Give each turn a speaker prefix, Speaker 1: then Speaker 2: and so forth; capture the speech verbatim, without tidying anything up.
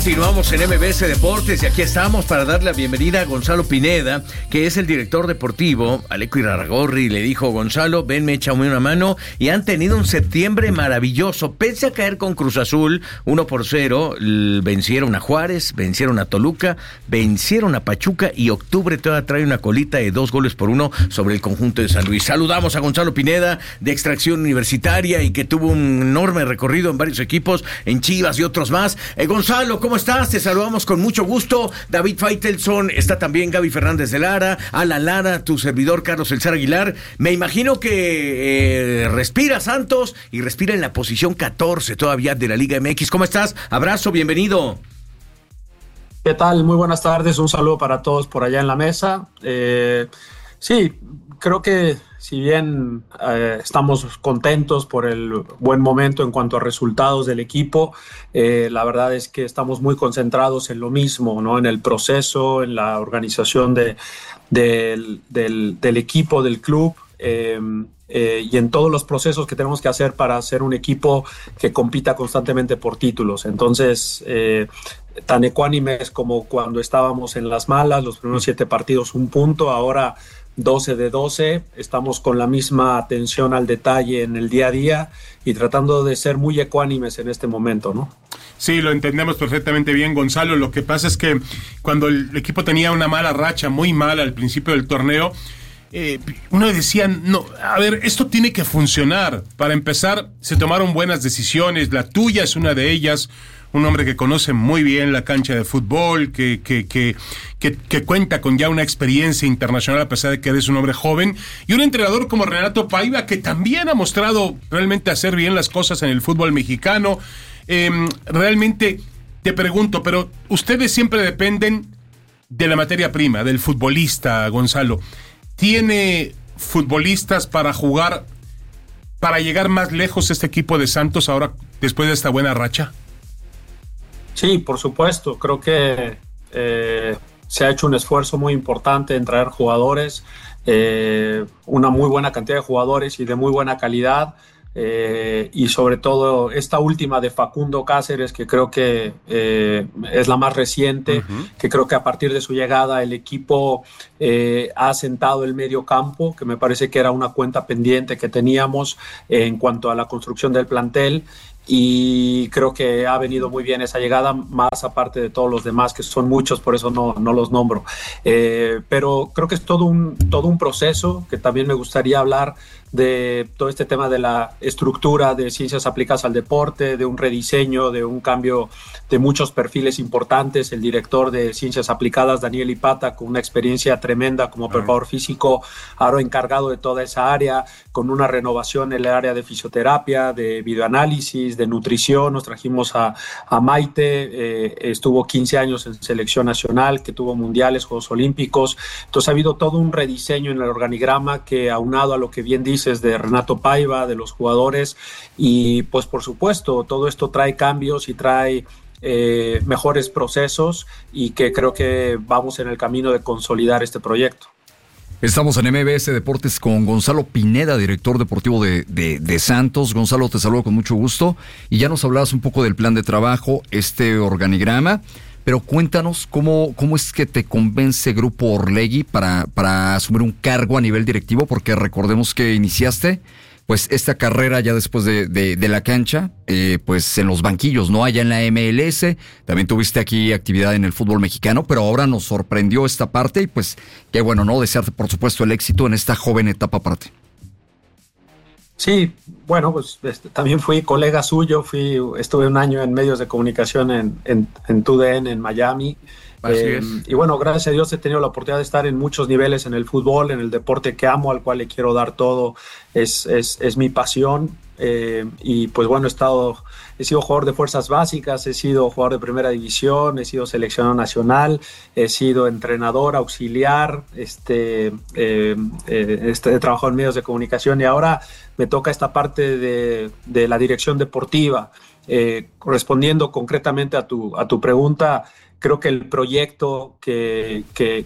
Speaker 1: Continuamos en M B S Deportes y aquí estamos para darle la bienvenida a Gonzalo Pineda, que es el director deportivo. Aleco Irarrágorri le dijo: Gonzalo, venme, échame una mano, y han tenido un septiembre maravilloso. Pese a caer con Cruz Azul uno por cero, vencieron a Juárez, vencieron a Toluca, vencieron a Pachuca, y octubre todavía trae una colita de dos goles por uno sobre el conjunto de San Luis. Saludamos a Gonzalo Pineda, de extracción universitaria y que tuvo un enorme recorrido en varios equipos, en Chivas y otros más. Eh, Gonzalo, ¿cómo estás? Te saludamos con mucho gusto. David Faitelson, está también Gaby Fernández de Lara, Alan Lara, tu servidor Carlos El Zar Aguilar. Me imagino que eh, respira Santos y respira en la posición catorce todavía de la Liga M X. ¿Cómo estás? Abrazo, bienvenido.
Speaker 2: ¿Qué tal? Muy buenas tardes, un saludo para todos por allá en la mesa. Eh, sí, creo que si bien eh, estamos contentos por el buen momento en cuanto a resultados del equipo, eh, la verdad es que estamos muy concentrados en lo mismo, ¿no? En el proceso, en la organización de, de, del, del equipo, del club, eh, eh, y en todos los procesos que tenemos que hacer para ser un equipo que compita constantemente por títulos. Entonces, eh, tan ecuánimes como cuando estábamos en las malas, los primeros siete partidos un punto, ahora doce de doce, estamos con la misma atención al detalle en el día a día y tratando de ser muy ecuánimes en este momento, ¿no?
Speaker 3: Sí, lo entendemos perfectamente bien, Gonzalo. Lo que pasa es que cuando el equipo tenía una mala racha, muy mala al principio del torneo, eh, uno decía, no, a ver, esto tiene que funcionar. Para empezar, se tomaron buenas decisiones, la tuya es una de ellas. Un hombre que conoce muy bien la cancha de fútbol, que, que, que, que, que cuenta con ya una experiencia internacional a pesar de que eres un hombre joven, y un entrenador como Renato Paiva, que también ha mostrado realmente hacer bien las cosas en el fútbol mexicano. Eh, realmente te pregunto, pero ustedes siempre dependen de la materia prima, del futbolista, Gonzalo. ¿Tiene futbolistas para jugar, para llegar más lejos este equipo de Santos ahora, después de esta buena racha?
Speaker 2: Sí, por supuesto. Creo que eh, se ha hecho un esfuerzo muy importante en traer jugadores, eh, una muy buena cantidad de jugadores y de muy buena calidad, eh, y sobre todo esta última de Facundo Cáceres, que creo que eh, es la más reciente, uh-huh. que creo que a partir de su llegada el equipo eh, ha asentado el medio campo, que me parece que era una cuenta pendiente que teníamos eh, en cuanto a la construcción del plantel. Y creo que ha venido muy bien esa llegada, más aparte de todos los demás, que son muchos, por eso no, no los nombro. Eh, pero creo que es todo un, todo un proceso, que también me gustaría hablar de todo este tema de la estructura de ciencias aplicadas al deporte, de un rediseño, de un cambio de muchos perfiles importantes. El director de ciencias aplicadas, Daniel Ipata, con una experiencia tremenda como preparador físico, ahora encargado de toda esa área, con una renovación en el área de fisioterapia, de videoanálisis, de nutrición. Nos trajimos a, a Maite, eh, estuvo quince años en selección nacional, que tuvo mundiales, Juegos Olímpicos. Entonces ha habido todo un rediseño en el organigrama que, aunado a lo que bien dices de Renato Paiva, de los jugadores, y pues por supuesto todo esto trae cambios y trae eh, mejores procesos, y que creo que vamos en el camino de consolidar este proyecto.
Speaker 4: Estamos en M B S Deportes con Gonzalo Pineda, director deportivo de, de, de Santos. Gonzalo, te saludo con mucho gusto. Y ya nos hablabas un poco del plan de trabajo, este organigrama, pero cuéntanos cómo, cómo es que te convence Grupo Orlegui para, para asumir un cargo a nivel directivo, porque recordemos que iniciaste pues esta carrera ya después de, de, de la cancha, eh, pues en los banquillos, ¿no? Allá en la M L S, también tuviste aquí actividad en el fútbol mexicano, pero ahora nos sorprendió esta parte y pues qué bueno, ¿no? Desearte por supuesto el éxito en esta joven etapa aparte.
Speaker 2: Sí, bueno, pues este, también fui colega suyo, fui, estuve un año en medios de comunicación en, en, en T U D N en Miami. Eh, y bueno, gracias a Dios he tenido la oportunidad de estar en muchos niveles en el fútbol, en el deporte que amo, al cual le quiero dar todo, es, es, es mi pasión. Eh, y pues bueno, he estado, he sido jugador de fuerzas básicas, he sido jugador de primera división, he sido seleccionado nacional, he sido entrenador, auxiliar, este, eh, eh, este, he trabajado en medios de comunicación y ahora me toca esta parte de, de la dirección deportiva. Eh, respondiendo concretamente a tu, a tu pregunta, creo que el proyecto que, que,